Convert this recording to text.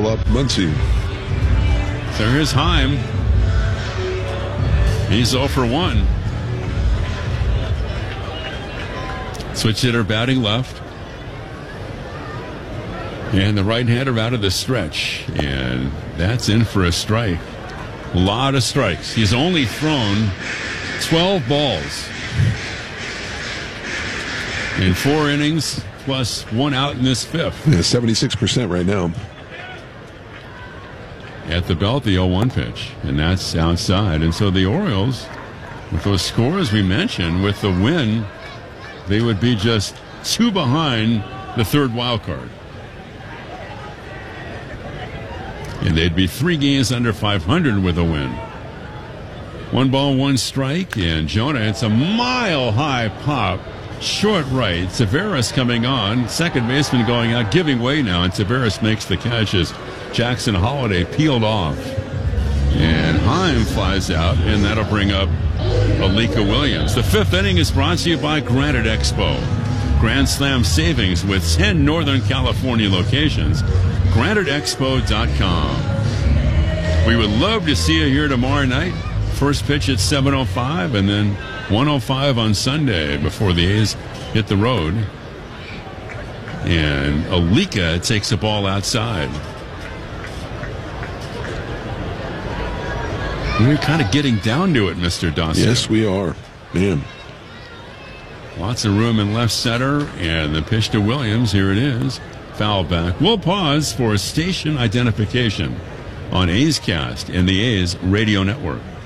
couple up Muncie. So here's Heim. He's 0 for 1. Switch hitter batting left. And the right-hander out of the stretch. And that's in for a strike. A lot of strikes. He's only thrown 12 balls in 4 innings, plus 1 out in this 5th. Yeah, 76% right now. At the belt, the 0-1 pitch, and that's outside. And so the Orioles, with those scores we mentioned, with the win, they would be just 2 behind the 3rd wild card. And they'd be 3 games under 500 with a win. 1 ball, 1 strike, and Jonah, it's a mile-high pop, short right. Severus coming on, second baseman going out, giving way now, and Severus makes the catch as Jackson Holiday peeled off. And Heim flies out, and that'll bring up Alika Williams. The 5th inning is brought to you by Granite Expo. Grand Slam savings with 10 Northern California locations. GraniteExpo.com. We would love to see you here tomorrow night. First pitch at 7:05 and then 1:05 on Sunday before the A's hit the road. And Alika takes the ball outside. We're kind of getting down to it, Mr. Dawson. Yes, we are. Man. Lots of room in left center, and the pitch to Williams. Here it is. Foul back. We'll pause for station identification on A's Cast and the A's Radio Network.